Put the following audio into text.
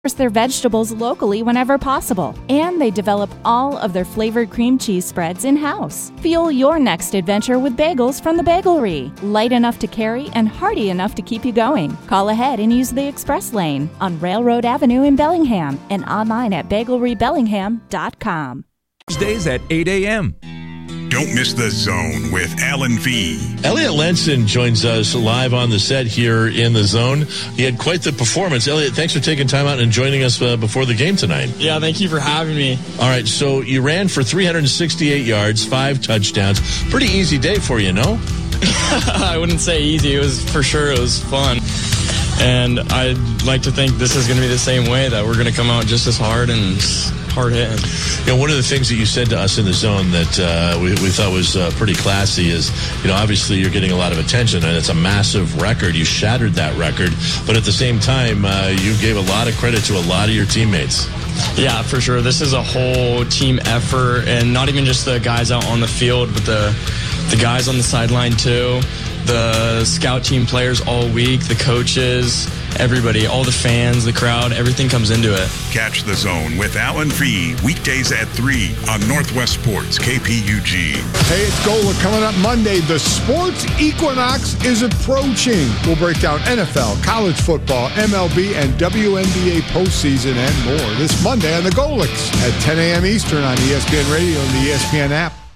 their vegetables locally whenever possible, and they develop all of their flavored cream cheese spreads in-house. Fuel your next adventure with bagels from the Bagelry. Light enough to carry and hearty enough to keep you going. Call ahead and use the express lane on Railroad Avenue in Bellingham and online at bagelrybellingham.com. Tuesdays at 8 a.m. Don't miss The Zone with Alan V. Elliot Lenson joins us live on the set here in The Zone. He had quite the performance. Elliot, thanks for taking time out and joining us before the game tonight. Yeah, thank you for having me. All right, so you ran for 368 yards, 5 touchdowns. Pretty easy day for you, no? I wouldn't say easy. It was fun. And I'd like to think this is going to be the same way, that we're going to come out just as hard and hard hitting. You know, one of the things that you said to us in The Zone that we thought was pretty classy is, you know, obviously you're getting a lot of attention and it's a massive record. You shattered that record, but at the same time, you gave a lot of credit to a lot of your teammates. Yeah, for sure. This is a whole team effort, and not even just the guys out on the field, but the guys on the sideline too. The scout team players all week, the coaches, everybody, all the fans, the crowd, everything comes into it. Catch The Zone with Alan V. weekdays at 3 on Northwest Sports, KPUG. Hey, it's Gola coming up Monday. The sports equinox is approaching. We'll break down NFL, college football, MLB, and WNBA postseason and more this Monday on the Golix at 10 a.m. Eastern on ESPN Radio and the ESPN app.